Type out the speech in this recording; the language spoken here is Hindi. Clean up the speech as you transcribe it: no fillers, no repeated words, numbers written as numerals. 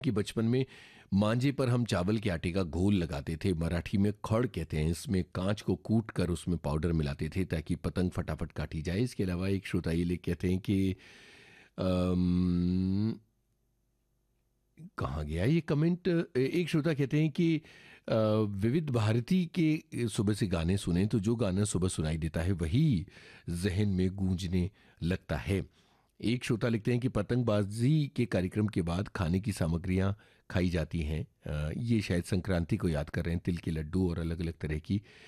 कि बचपन में मांझे पर हम चावल के आटे का घोल लगाते थे, मराठी में खड़ कहते हैं। इसमें कांच को कूट कर उसमें पाउडर मिलाते थे ताकि पतंग फटाफट काटी जाए। इसके अलावा एक श्रोता ये लिख कहते हैं कि अम, कहाँ गया ये कमेंट। एक श्रोता कहते हैं कि विविध भारती के सुबह से गाने सुने तो जो गाना सुबह सुनाई देता है वही जहन में गूंजने लगता है। एक श्रोता लिखते हैं कि पतंगबाजी के कार्यक्रम के बाद खाने की सामग्रियां खाई जाती हैं। ये शायद संक्रांति को याद कर रहे हैं, तिल के लड्डू और अलग अलग तरह की